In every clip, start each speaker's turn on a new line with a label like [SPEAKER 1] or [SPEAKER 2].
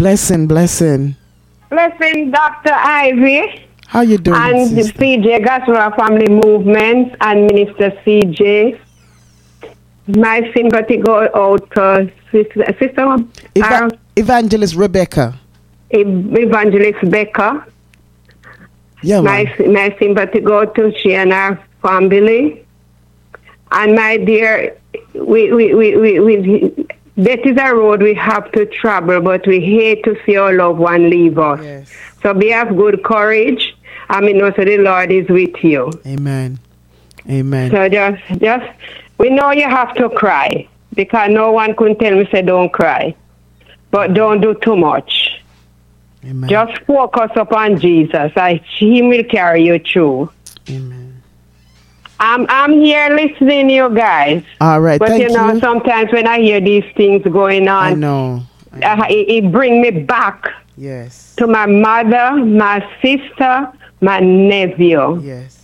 [SPEAKER 1] Blessing.
[SPEAKER 2] Blessing, Dr. Ivy.
[SPEAKER 1] How you doing,
[SPEAKER 2] and
[SPEAKER 1] sister?
[SPEAKER 2] CJ Gospel Family Movement and Minister CJ. My sympathy go out to Sister
[SPEAKER 1] Evangelist Rebecca.
[SPEAKER 2] Evangelist Becca.
[SPEAKER 1] Yeah,
[SPEAKER 2] my sympathy go to she and her family. And my dear, that is a road we have to travel, but we hate to see our loved one leave us.
[SPEAKER 1] Yes.
[SPEAKER 2] So be of good courage. I mean, also the Lord is with you.
[SPEAKER 1] Amen.
[SPEAKER 2] So just, we know you have to cry because no one can tell me say don't cry, but don't do too much.
[SPEAKER 1] Amen.
[SPEAKER 2] Just focus upon Jesus. He will carry you through.
[SPEAKER 1] Amen.
[SPEAKER 2] I'm here listening, you guys.
[SPEAKER 1] All right,
[SPEAKER 2] but
[SPEAKER 1] thank you.
[SPEAKER 2] Sometimes when I hear these things going on,
[SPEAKER 1] I know.
[SPEAKER 2] It brings me back.
[SPEAKER 1] Yes.
[SPEAKER 2] To my mother, my sister, my nephew.
[SPEAKER 1] Yes.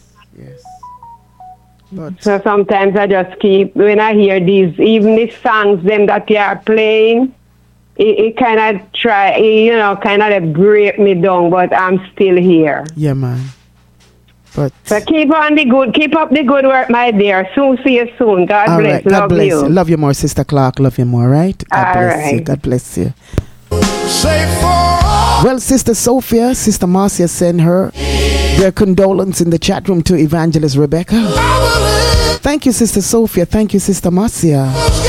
[SPEAKER 1] But
[SPEAKER 2] so sometimes I just keep, when I hear these, even these songs them that they are playing, it kind of kind of break me down, but I'm still here.
[SPEAKER 1] Yeah, man. But
[SPEAKER 2] so keep up the good work, my dear. Soon see you soon. God bless.
[SPEAKER 1] Right. God bless you. Love you more, Sister Clark. Love you more, right? God bless you. God bless you. Well, Sister Sophia, Sister Marcia sent her their condolence in the chat room to Evangelist Rebecca. Thank you, Sister Sophia. Thank you, Sister Marcia.